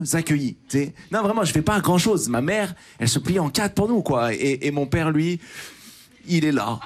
accueillis. T'sais. Non, vraiment, je fais pas grand-chose. Ma mère, elle se plie en 4 pour nous, quoi. Et mon père, lui, il est là.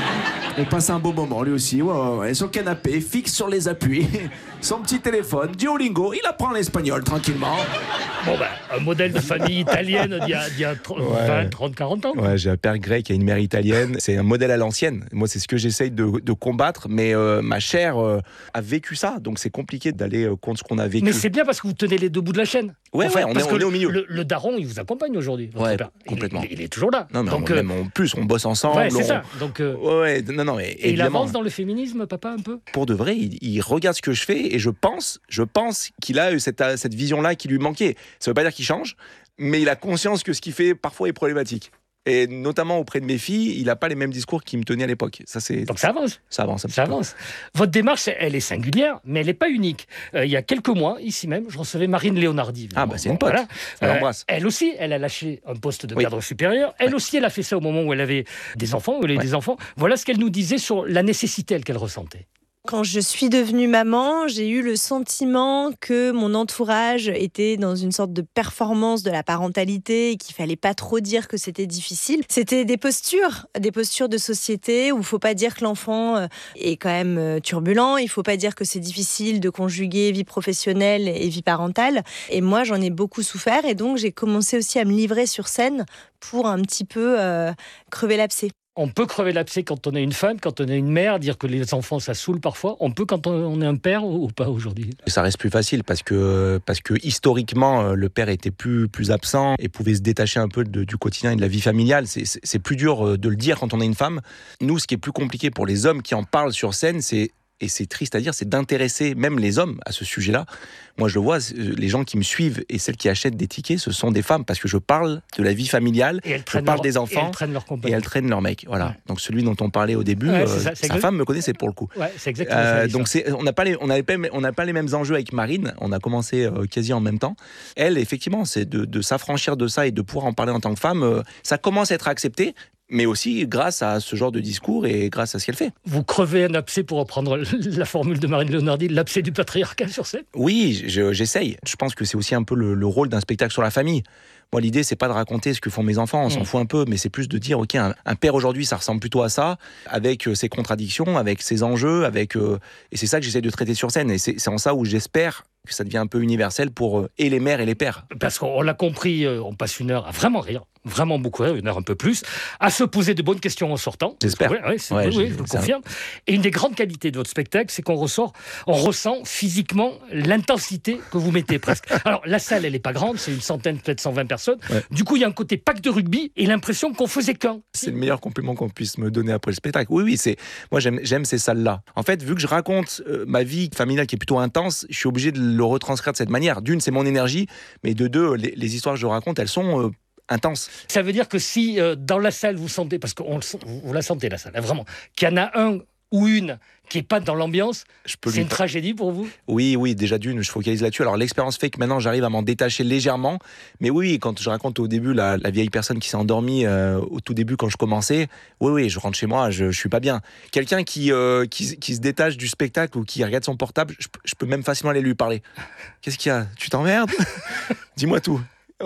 On passe un beau moment, lui aussi. Ouais. Sur le canapé, fixe sur les appuis. Son petit téléphone, Duolingo, il apprend l'espagnol tranquillement. Bon, un modèle de famille italienne d'il y a 20, 30, 40 ans. Ouais, j'ai un père grec et une mère italienne. C'est un modèle à l'ancienne. Moi, c'est ce que j'essaye de combattre. Mais ma chair a vécu ça. Donc, c'est compliqué d'aller contre ce qu'on a vécu. Mais c'est bien parce que vous tenez les deux bouts de la chaîne. Ouais, on est au milieu. Le daron, il vous accompagne aujourd'hui. Ouais, complètement. Il est toujours là. Non, mais donc, même en plus, on bosse ensemble. Ouais, c'est ça. Donc, non, et il avance dans le féminisme, papa, un peu. Pour de vrai, il regarde ce que je fais et je pense qu'il a eu cette vision-là qui lui manquait. Ça veut pas dire qu'il change, mais il a conscience que ce qu'il fait parfois est problématique. Et notamment auprès de mes filles, il n'a pas les mêmes discours qui me tenaient à l'époque. Donc ça avance. Ça avance. Votre démarche, elle est singulière, mais elle n'est pas unique. Il y a quelques mois, ici même, je recevais Marine Léonardi. C'est une pote. Voilà. On l'embrasse. Elle aussi, elle a lâché un poste de cadre supérieur. Elle aussi, elle a fait ça au moment où elle avait des enfants, Voilà ce qu'elle nous disait sur la nécessité qu'elle ressentait. Quand je suis devenue maman, j'ai eu le sentiment que mon entourage était dans une sorte de performance de la parentalité et qu'il fallait pas trop dire que c'était difficile. C'était des postures de société où il faut pas dire que l'enfant est quand même turbulent, il faut pas dire que c'est difficile de conjuguer vie professionnelle et vie parentale. Et moi, j'en ai beaucoup souffert et donc j'ai commencé aussi à me livrer sur scène pour un petit peu crever l'abcès. On peut crever l'abcès quand on est une femme, quand on est une mère, dire que les enfants, ça saoule parfois. On peut quand on est un père ou pas aujourd'hui. Ça reste plus facile parce que historiquement, le père était plus absent et pouvait se détacher un peu du quotidien et de la vie familiale. C'est plus dur de le dire quand on est une femme. Nous, ce qui est plus compliqué pour les hommes qui en parlent sur scène, et c'est triste à dire, c'est d'intéresser même les hommes à ce sujet-là. Moi, je le vois, les gens qui me suivent et celles qui achètent des tickets, ce sont des femmes, parce que je parle de la vie familiale, je parle des enfants, et elles traînent leur mec. Voilà. Ouais. Donc celui dont on parlait au début, sa femme me connaissait pour le coup. Ouais, c'est exactement ça. Donc on n'a pas les mêmes enjeux avec Marine, on a commencé quasi en même temps. Elle, effectivement, c'est de s'affranchir de ça et de pouvoir en parler en tant que femme, ça commence à être accepté, mais aussi grâce à ce genre de discours et grâce à ce qu'elle fait. Vous crevez un abcès, pour reprendre la formule de Marine Léonardi, l'abcès du patriarcat sur scène ? Oui, j'essaye. Je pense que c'est aussi un peu le rôle d'un spectacle sur la famille. Moi, l'idée, c'est pas de raconter ce que font mes enfants, on s'en fout un peu, mais c'est plus de dire, ok, un père aujourd'hui, ça ressemble plutôt à ça, avec ses contradictions, avec ses enjeux, et c'est ça que j'essaie de traiter sur scène, et c'est en ça où j'espère que ça devient un peu universel pour et les mères et les pères. Parce qu'on l'a compris, on passe une heure à vraiment rire, vraiment beaucoup rire, une heure un peu plus, à se poser de bonnes questions en sortant. J'espère. Oui, je le confirme. Et une des grandes qualités de votre spectacle, c'est qu'on ressent physiquement l'intensité que vous mettez presque. Alors, la salle, elle n'est pas grande, c'est 100, peut-être 120 personnes. Ouais. Du coup, il y a un côté pack de rugby et l'impression qu'on faisait qu'un. C'est le meilleur compliment qu'on puisse me donner après le spectacle. Oui, moi j'aime ces salles-là. En fait, vu que je raconte ma vie familiale qui est plutôt intense, je suis obligé de le retranscrire de cette manière. D'une, c'est mon énergie, mais de deux, les histoires que je raconte, elles sont intenses. Ça veut dire que si dans la salle vous sentez, parce que vous la sentez la salle, hein, vraiment, qu'il y en a un ou une qui n'est pas dans l'ambiance, c'est une tragédie pour vous ? Oui, déjà d'une, je focalise là-dessus. Alors l'expérience fait que maintenant j'arrive à m'en détacher légèrement, mais oui, quand je raconte au début la vieille personne qui s'est endormie au tout début quand je commençais, oui, je rentre chez moi, je suis pas bien. Quelqu'un qui se détache du spectacle ou qui regarde son portable, je peux même facilement aller lui parler. Qu'est-ce qu'il y a ? Tu t'emmerdes ? Dis-moi tout.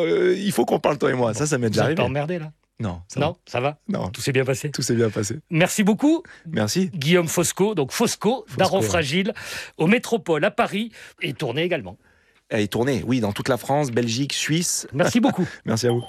Il faut qu'on parle toi et moi, ça m'est déjà arrivé. Vous n'êtes pas emmerdé là ? Non, ça va. Non. Tout s'est bien passé. Tout s'est bien passé. Merci beaucoup. Merci. Guillaume Fosco, Daron Fragile, au Métropole à Paris, et tourné également. Et tourné, oui, dans toute la France, Belgique, Suisse. Merci beaucoup. Merci à vous.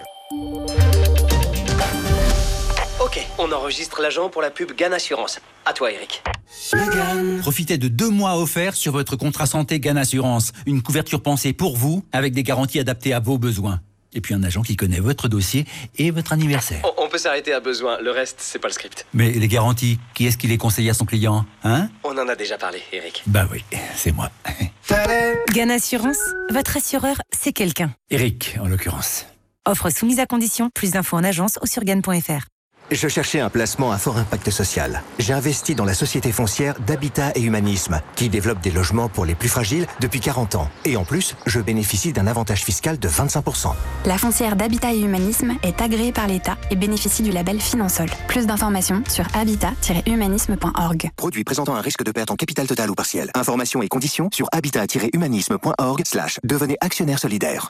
Ok, on enregistre l'agent pour la pub GAN Assurance. À toi, Eric. Profitez de 2 mois offerts sur votre contrat santé GAN Assurance. Une couverture pensée pour vous, avec des garanties adaptées à vos besoins. Et puis un agent qui connaît votre dossier et votre anniversaire. On peut s'arrêter à besoin, le reste, c'est pas le script. Mais les garanties, qui est-ce qui les conseille à son client, hein ? On en a déjà parlé, Eric. Bah oui, c'est moi. GAN Assurance, votre assureur, c'est quelqu'un. Eric, en l'occurrence. Offre soumise à condition, plus d'infos en agence ou sur GAN.fr. Je cherchais un placement à fort impact social. J'ai investi dans la société foncière d'Habitat et Humanisme, qui développe des logements pour les plus fragiles depuis 40 ans. Et en plus, je bénéficie d'un avantage fiscal de 25%. La foncière d'Habitat et Humanisme est agréée par l'État et bénéficie du label Finansol. Plus d'informations sur habitat-humanisme.org. Produit présentant un risque de perte en capital total ou partiel. Informations et conditions sur habitat-humanisme.org/devenez actionnaire solidaire.